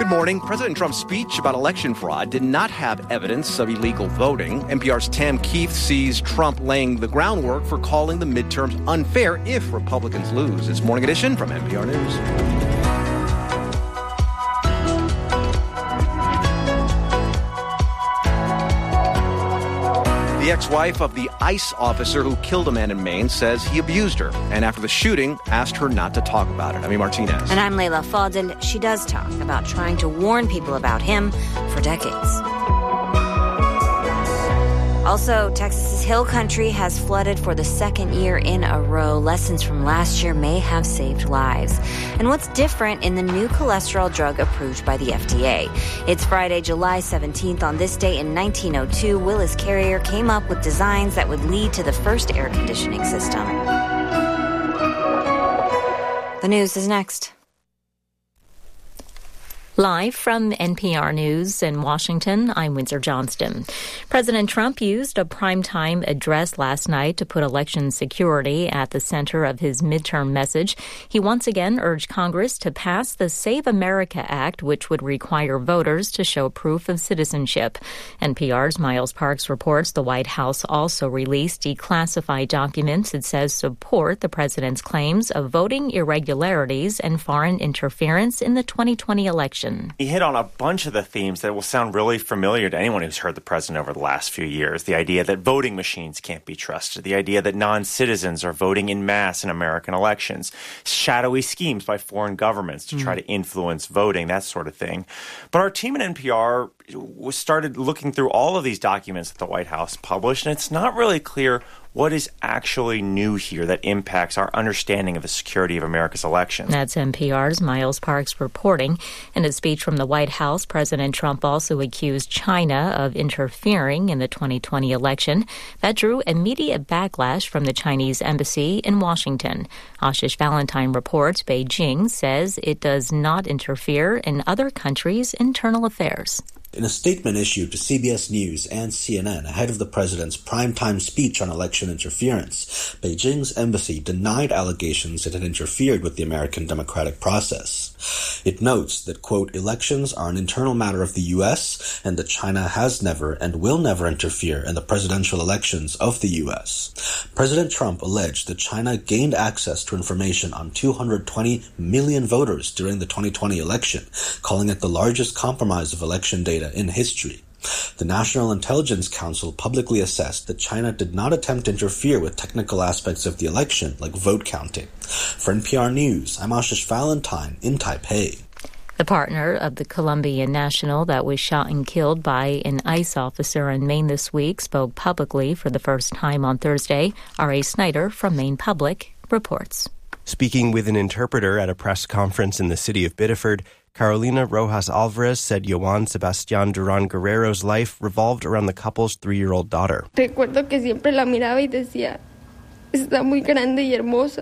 Good morning. President Trump's speech about election fraud did not have evidence of illegal voting. NPR's Tam Keith sees Trump laying the groundwork for calling the midterms unfair if Republicans lose. It's Morning Edition from NPR News. The ex-wife of the ICE officer who killed a man in Maine says he abused her, and after the shooting, asked her not to talk about it. I'm Martinez. And I'm Leila Fadel. She does talk about trying to warn people about him for decades. Also, Texas's Hill Country has flooded for the second year in a row. Lessons from last year may have saved lives. And what's different in the new cholesterol drug approved by the FDA? It's Friday, July 17th. On this day in 1902, Willis Carrier came up with designs that would lead to the first air conditioning system. The news is next. Live from NPR News in Washington, I'm Windsor Johnston. President Trump used a primetime address last night to put election security at the center of his midterm message. He once again urged Congress to pass the Save America Act, which would require voters to show proof of citizenship. NPR's Miles Parks reports the White House also released declassified documents it says support the president's claims of voting irregularities and foreign interference in the 2020 election. He hit on a bunch of the themes that will sound really familiar to anyone who's heard the president over the last few years. The idea that voting machines can't be trusted, the idea that non-citizens are voting in mass in American elections, shadowy schemes by foreign governments to try to influence voting, that sort of thing. But our team at NPR started looking through all of these documents that the White House published, and it's not really clear what is actually new here that impacts our understanding of the security of America's elections. That's NPR's Miles Parks reporting. In a speech from the White House, President Trump also accused China of interfering in the 2020 election. That drew immediate backlash from the Chinese embassy in Washington. Ashish Valentine reports Beijing says it does not interfere in other countries' internal affairs. In a statement issued to CBS News and CNN ahead of the president's primetime speech on election interference, Beijing's embassy denied allegations it had interfered with the American democratic process. It notes that, quote, elections are an internal matter of the U.S. and that China has never and will never interfere in the presidential elections of the U.S. President Trump alleged that China gained access to information on 220 million voters during the 2020 election, calling it the largest compromise of election data in history. The National Intelligence Council publicly assessed that China did not attempt to interfere with technical aspects of the election, like vote counting. For NPR News, I'm Ashish Valentine in Taipei. The partner of the Colombian national that was shot and killed by an ICE officer in Maine this week spoke publicly for the first time on Thursday. R.A. Snyder from Maine Public reports. Speaking with an interpreter at a press conference in the city of Biddeford, Carolina Rojas Alvarez said Joan Sebastián Durán Guerrero's life revolved around the couple's 3-year-old daughter. Recuerdo que siempre la miraba y decía, está muy grande y hermosa,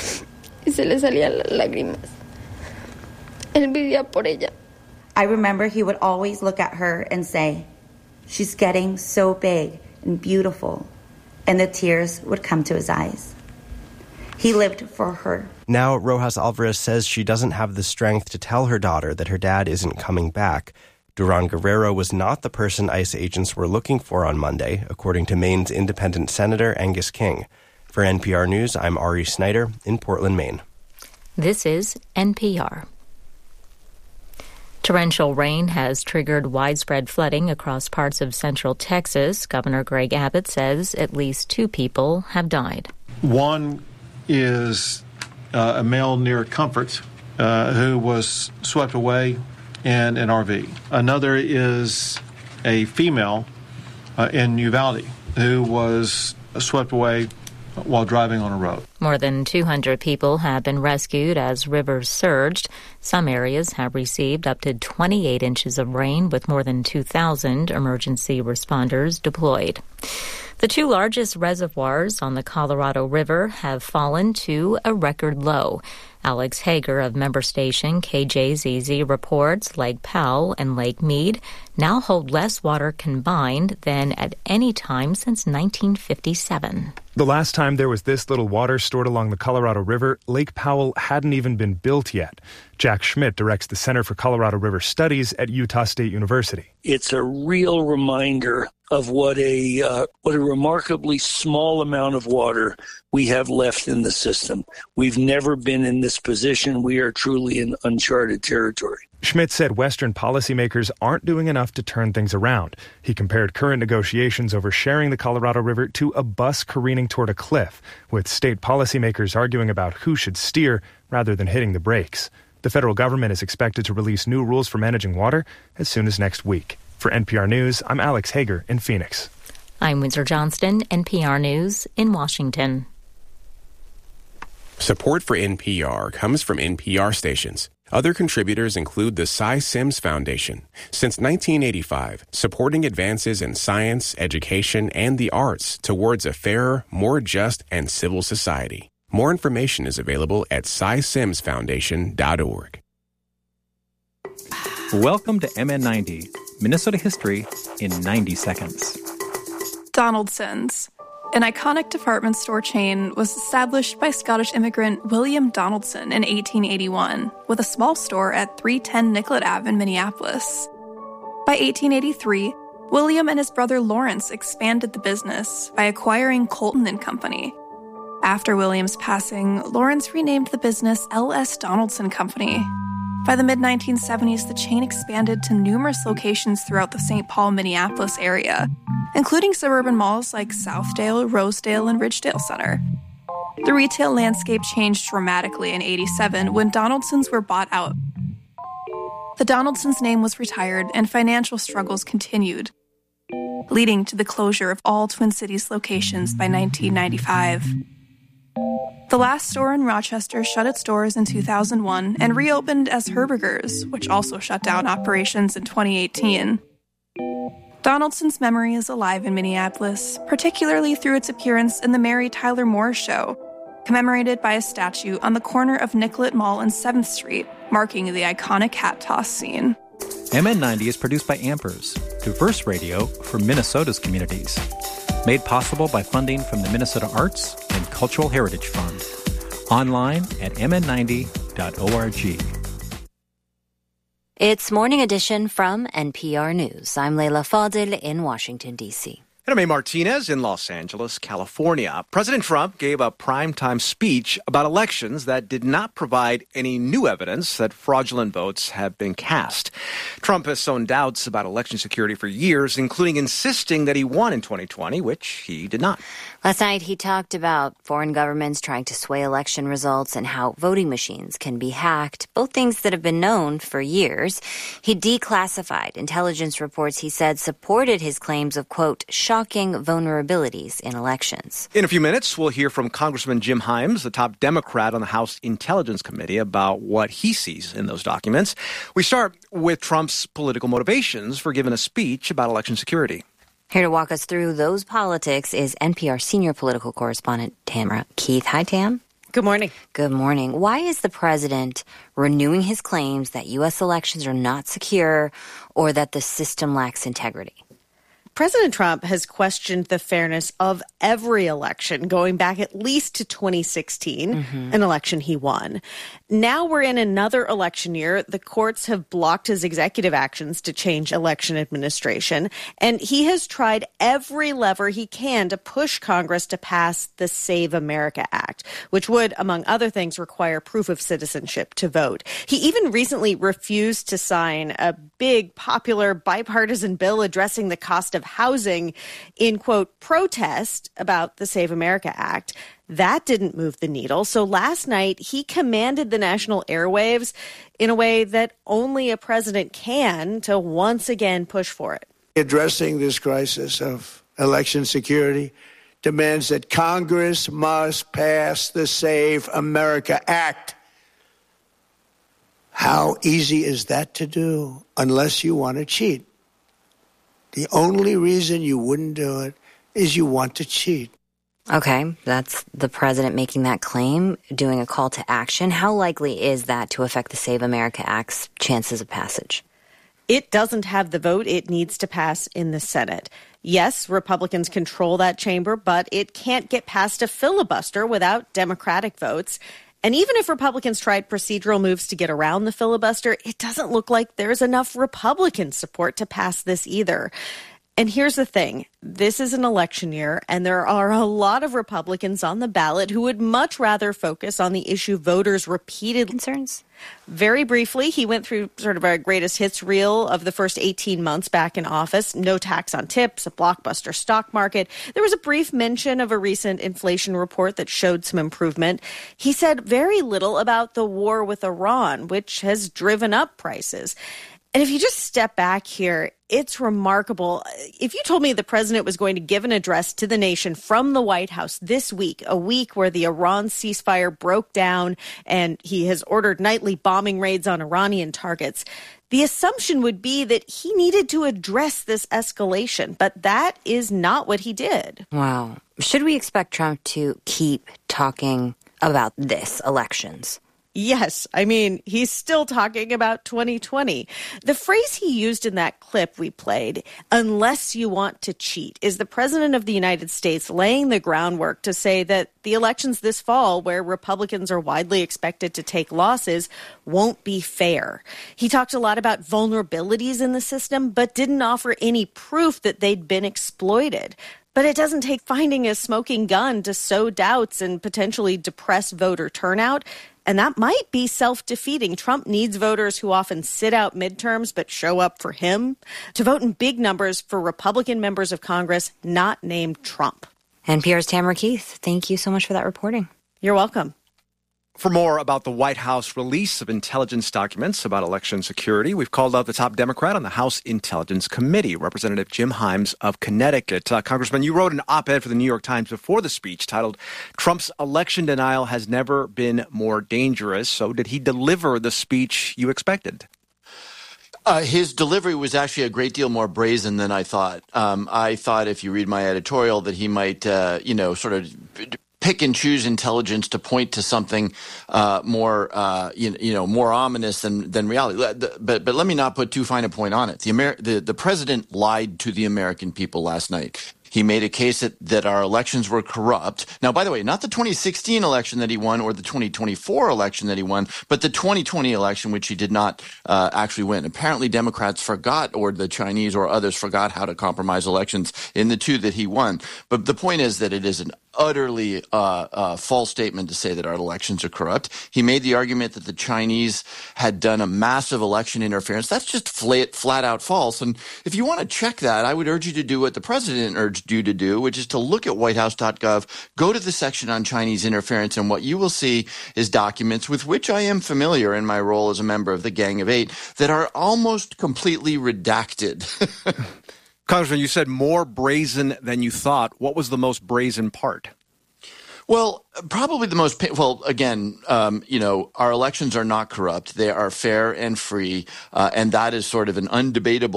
y se le salían las lágrimas. Él vivía por ella. I remember he would always look at her and say, she's getting so big and beautiful, and the tears would come to his eyes. He lived for her. Now, Rojas Alvarez says she doesn't have the strength to tell her daughter that her dad isn't coming back. Durán Guerrero was not the person ICE agents were looking for on Monday, according to Maine's independent Senator Angus King. For NPR News, I'm Ari Snyder in Portland, Maine. This is NPR. Torrential rain has triggered widespread flooding across parts of central Texas. Governor Greg Abbott says at least 2 people have died. One is a male near Comfort who was swept away in an RV. Another is a female in Uvalde who was swept away while driving on a road. More than 200 people have been rescued as rivers surged. Some areas have received up to 28 inches of rain, with more than 2,000 emergency responders deployed. The 2 largest reservoirs on the Colorado River have fallen to a record low. Alex Hager of member station KJZZ reports Lake Powell and Lake Mead now hold less water combined than at any time since 1957. The last time there was this little water stored along the Colorado River, Lake Powell hadn't even been built yet. Jack Schmidt directs the Center for Colorado River Studies at Utah State University. It's a real reminder of what a remarkably small amount of water we have left in the system. We've never been in this position. We are truly in uncharted territory. Schmidt said Western policymakers aren't doing enough to turn things around. He compared current negotiations over sharing the Colorado River to a bus careening toward a cliff, with state policymakers arguing about who should steer rather than hitting the brakes. The federal government is expected to release new rules for managing water as soon as next week. For NPR News, I'm Alex Hager in Phoenix. I'm Windsor Johnston, NPR News in Washington. Support for NPR comes from NPR stations. Other contributors include the Cy Sims Foundation. Since 1985, supporting advances in science, education, and the arts towards a fairer, more just, and civil society. More information is available at cysimsfoundation.org. Welcome to MN90, Minnesota history in 90 seconds. Donaldson's. An iconic department store chain was established by Scottish immigrant William Donaldson in 1881, with a small store at 310 Nicollet Ave in Minneapolis. By 1883, William and his brother Lawrence expanded the business by acquiring Colton and Company. After William's passing, Lawrence renamed the business L.S. Donaldson Company. By the mid-1970s, the chain expanded to numerous locations throughout the St. Paul, Minneapolis area, including suburban malls like Southdale, Rosedale, and Ridgedale Center. The retail landscape changed dramatically in '87 when Donaldson's were bought out. The Donaldson's name was retired and financial struggles continued, leading to the closure of all Twin Cities locations by 1995. The last store in Rochester shut its doors in 2001 and reopened as Herberger's, which also shut down operations in 2018. Donaldson's memory is alive in Minneapolis, particularly through its appearance in the Mary Tyler Moore Show, commemorated by a statue on the corner of Nicollet Mall and 7th Street, marking the iconic hat toss scene. MN90 is produced by Ampers, diverse radio for Minnesota's communities. Made possible by funding from the Minnesota Arts and Cultural Heritage Fund. Online at mn90.org. It's Morning Edition from NPR News. I'm Leila Fadil in Washington, D.C. And I'm A. Martinez in Los Angeles, California. President Trump gave a primetime speech about elections that did not provide any new evidence that fraudulent votes have been cast. Trump has sown doubts about election security for years, including insisting that he won in 2020, which he did not. Last night, he talked about foreign governments trying to sway election results and how voting machines can be hacked, both things that have been known for years. He declassified intelligence reports he said supported his claims of, quote, shocking vulnerabilities in elections. In a few minutes, we'll hear from Congressman Jim Himes, the top Democrat on the House Intelligence Committee, about what he sees in those documents. We start with Trump's political motivations for giving a speech about election security. Here to walk us through those politics is NPR senior political correspondent Tamara Keith. Hi, Tam. Good morning. Good morning. Why is the president renewing his claims that U.S. elections are not secure or that the system lacks integrity? President Trump has questioned the fairness of every election, going back at least to 2016, an election he won. Now we're in another election year. The courts have blocked his executive actions to change election administration, and he has tried every lever he can to push Congress to pass the Save America Act, which would, among other things, require proof of citizenship to vote. He even recently refused to sign a big, popular, bipartisan bill addressing the cost of housing in, quote, protest about the Save America Act. That didn't move the needle. So last night, he commanded the national airwaves in a way that only a president can to once again push for it. Addressing this crisis of election security demands that Congress must pass the Save America Act. How easy is that to do unless you want to cheat? The only reason you wouldn't do it is you want to cheat. Okay, that's the president making that claim, doing a call to action. How likely is that to affect the Save America Act's chances of passage? It doesn't have the vote it needs to pass in the Senate. Yes, Republicans control that chamber, but it can't get past a filibuster without Democratic votes. And even if Republicans tried procedural moves to get around the filibuster, it doesn't look like there's enough Republican support to pass this either. And here's the thing. This is an election year, and there are a lot of Republicans on the ballot who would much rather focus on the issue voters repeated concerns. Very briefly, he went through sort of a greatest hits reel of the first 18 months back in office. No tax on tips, a blockbuster stock market. There was a brief mention of a recent inflation report that showed some improvement. He said very little about the war with Iran, which has driven up prices. And if you just step back here, it's remarkable. If you told me the president was going to give an address to the nation from the White House this week, a week where the Iran ceasefire broke down and he has ordered nightly bombing raids on Iranian targets, the assumption would be that he needed to address this escalation. But that is not what he did. Wow. Should we expect Trump to keep talking about this, elections? Yes. I mean, he's still talking about 2020. The phrase he used in that clip we played, unless you want to cheat, is the president of the United States laying the groundwork to say that the elections this fall, where Republicans are widely expected to take losses, won't be fair. He talked a lot about vulnerabilities in the system, but didn't offer any proof that they'd been exploited. But it doesn't take finding a smoking gun to sow doubts and potentially depress voter turnout. And that might be self-defeating. Trump needs voters who often sit out midterms but show up for him to vote in big numbers for Republican members of Congress not named Trump. NPR's Tamara Keith, thank you so much for that reporting. You're welcome. For more about the White House release of intelligence documents about election security, we've called up the top Democrat on the House Intelligence Committee, Representative Jim Himes of Connecticut. Congressman, you wrote an op-ed for the New York Times before the speech titled, "Trump's election denial has never been more dangerous." So did he deliver the speech you expected? His delivery was actually a great deal more brazen than I thought. I thought, if you read my editorial, that he might, sort of pick and choose intelligence to point to something more ominous than reality. But let me not put too fine a point on it. The president lied to the American people last night. He made a case that our elections were corrupt. Now, by the way, not the 2016 election that he won or the 2024 election that he won, but the 2020 election, which he did not actually win. Apparently, Democrats forgot, or the Chinese or others forgot how to compromise elections in the two that he won. But the point is that it is an utterly false statement to say that our elections are corrupt. He made the argument that the Chinese had done a massive election interference. That's just flat out false. And if you want to check that, I would urge you to do what the president urged you to do, which is to look at whitehouse.gov, go to the section on Chinese interference, and what you will see is documents with which I am familiar in my role as a member of the Gang of Eight that are almost completely redacted. Congressman, you said more brazen than you thought. What was the most brazen part? Well, probably the most again, our elections are not corrupt. They are fair and free, and that is sort of an undebatable